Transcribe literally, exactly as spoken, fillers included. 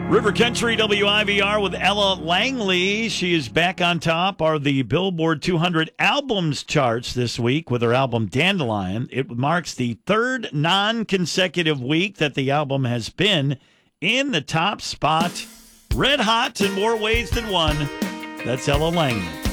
River Country W I V R with Ella Langley. She is back on top of the Billboard two hundred albums charts this week with her album Dandelion. It marks the third non-consecutive week that the album has been in the top spot. Red hot in more ways than one. That's Ella Langley.